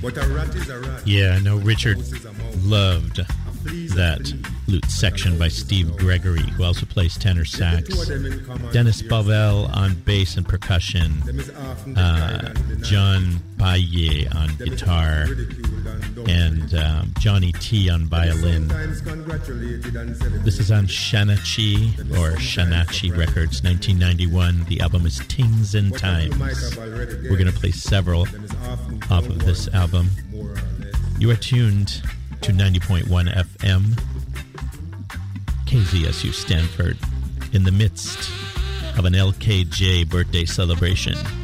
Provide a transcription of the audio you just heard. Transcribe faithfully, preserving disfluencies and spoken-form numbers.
But a rat is a rat. Yeah, I know Richard loved that flute section by Steve Gregory, who also plays tenor sax. Dennis Bovell on bass and percussion. Uh, John Paye on guitar. And um, Johnny T on violin. This is on Shanachi, or Shanachi Records, nineteen ninety-one. The album is Tings and Times. We're going to play several off of this album. You are tuned to ninety point one F M, K Z S U Stanford, in the midst of an L K J birthday celebration.